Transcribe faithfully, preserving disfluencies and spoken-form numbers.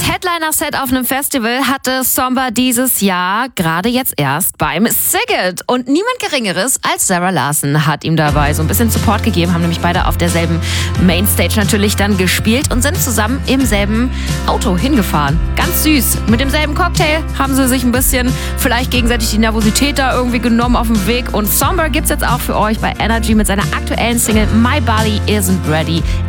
Headliner-Set auf einem Festival hatte Somber dieses Jahr gerade jetzt erst beim Siget. Und niemand Geringeres als Zara Larsson hat ihm dabei so ein bisschen Support gegeben, haben nämlich beide auf derselben Mainstage natürlich dann gespielt und sind zusammen im selben Auto hingefahren. Ganz süß. Mit demselben Cocktail haben sie sich ein bisschen vielleicht gegenseitig die Nervosität da irgendwie genommen auf dem Weg. Und Somber gibt's jetzt auch für euch bei Energy mit seiner aktuellen Single My Body Isn't Ready